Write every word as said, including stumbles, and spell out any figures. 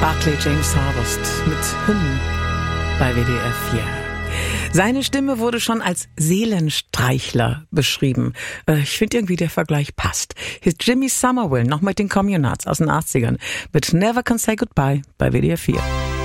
Barclay James Harvest mit Hymn bei W D R vier. Seine Stimme wurde schon als Seelenstreichler beschrieben. Äh, ich finde irgendwie, der Vergleich passt. Hier ist Jimmy Somerville, noch mit den Communards aus den achtzigern, mit Never Can Say Goodbye bei W D R vier.